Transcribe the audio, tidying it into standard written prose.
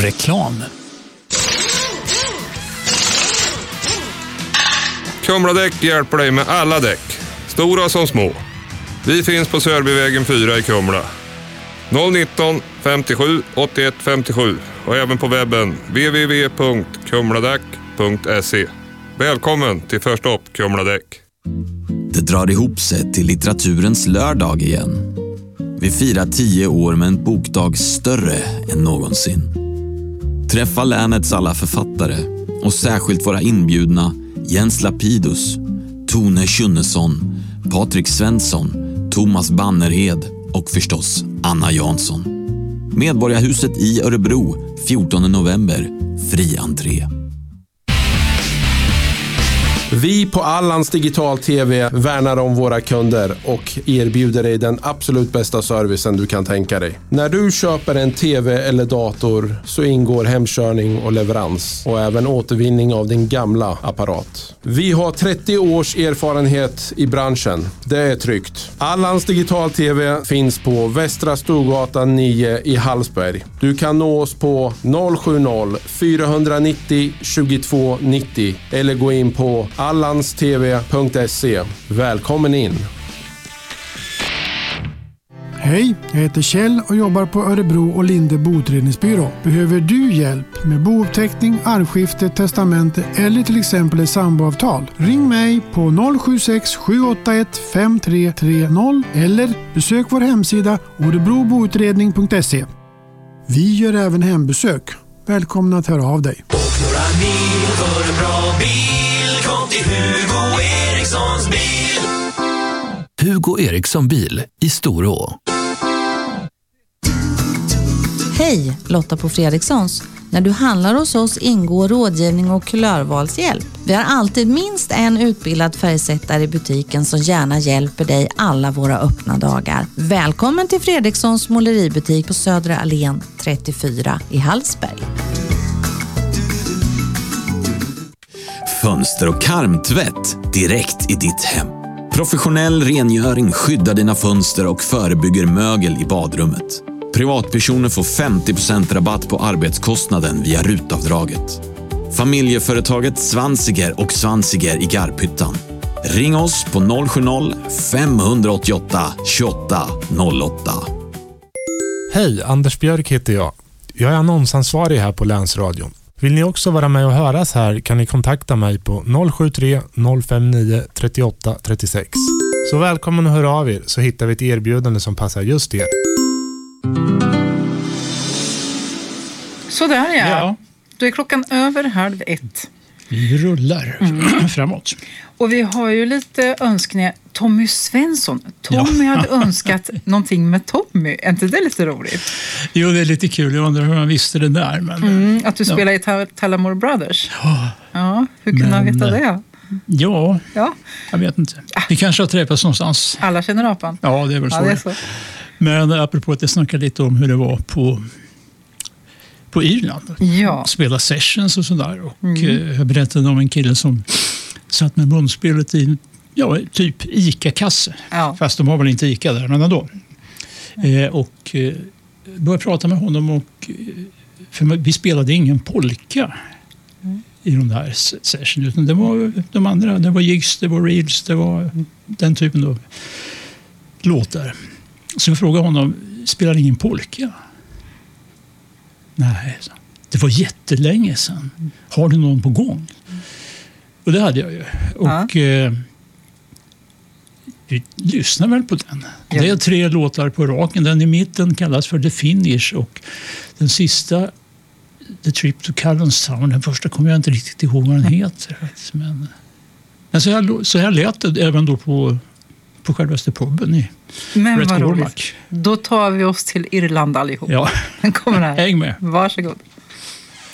Reklam. Kumladäck hjälper dig med alla däck, stora som små. Vi finns på Sörbyvägen 4 i Kumla. 019 57 81 57 och även på webben www.kumladäck.se. Välkommen till Först upp Kumladäck. Det drar ihop sig till litteraturens lördag igen. Vi firar 10 år med en bokdag större än någonsin. Träffa länets alla författare och särskilt våra inbjudna Jens Lapidus, Tone Schunnesson, Patrik Svensson, Thomas Bannerhed och förstås Anna Jansson. Medborgarhuset i Örebro, 14 november, fri entré. Vi på Allans Digital TV värnar om våra kunder och erbjuder dig den absolut bästa servicen du kan tänka dig. När du köper en TV eller dator så ingår hemkörning och leverans och även återvinning av din gamla apparat. Vi har 30 års erfarenhet i branschen. Det är tryggt. Allans Digital TV finns på Västra Storgatan 9 i Hallsberg. Du kan nå oss på 070 490 22 90 eller gå in på allanstv.se. Välkommen in! Hej, jag heter Kjell och jobbar på Örebro och Linde boutredningsbyrå. Behöver du hjälp med bouppteckning, arvskifte, testamente eller till exempel ett samboavtal? Ring mig på 076 781 5330 eller besök vår hemsida orebroboutredning.se. Vi gör även hembesök. Välkomna att höra av dig. Och några mil för en bra bil. Kom till Hugo Erikssons bil. Hugo Eriksson bil i Storå. Hej, Lotta på Fredrikssons. När du handlar hos oss ingår rådgivning och kulörvalshjälp. Vi har alltid minst en utbildad färgsättare i butiken som gärna hjälper dig alla våra öppna dagar. Välkommen till Fredrikssons måleributik på Södra Allén 34 i Hallsberg. Fönster- och karmtvätt direkt i ditt hem. Professionell rengöring skyddar dina fönster och förebygger mögel i badrummet. Privatpersoner får 50% rabatt på arbetskostnaden via RUT-avdraget. Familjeföretaget Svansiger och Svansiger i Garphyttan. Ring oss på 070-588 28 08. Hej, Anders Björk heter jag. Jag är annonsansvarig här på Länsradion. Vill ni också vara med och höras här kan ni kontakta mig på 073 059 38 36. Så välkommen att höra av er så hittar vi ett erbjudande som passar just er. Så där ja. Då är klockan över 12:30. Vi rullar framåt. Och vi har ju lite önskningar. Tommy Svensson. Tommy hade önskat någonting med Tommy. Är inte det lite roligt? Jo, det är lite kul. Jag undrar hur man visste det där. Men, att du spelar i Talamore Brothers. Ja, hur kunde han veta det? Ja, jag vet inte. Vi kanske har träffats någonstans. Alla känner apan. Ja, det är väl så. Ja, det är så. Men apropå att jag snackade lite om hur det var på Irland. Ja. Spela sessions och sådär. Och jag berättade om en kille som satt med munspelet i typ Ica-kasse. Ja. Fast de har väl inte Ica där, men ändå. Och började prata med honom och för vi spelade ingen polka i de här sessionen. Utan det var de andra, det var jigs, det var reels, det var den typen av låtar. Så jag frågade honom, spelar ingen polka? Nej, det var jättelänge sedan. Har du någon på gång? Och det hade jag ju. Och vi lyssnar väl på den. Ja. Det är 3 låtar på raken. Den i mitten kallas för The Finish och den sista The Trip to Callanstown. Den första kommer jag inte riktigt ihåg vad den heter. Men så här lät det även då på självaste puben i Men vad roligt. Då tar vi oss till Irland allihop. Ja. Den kommer här. Häng med. Varsågod.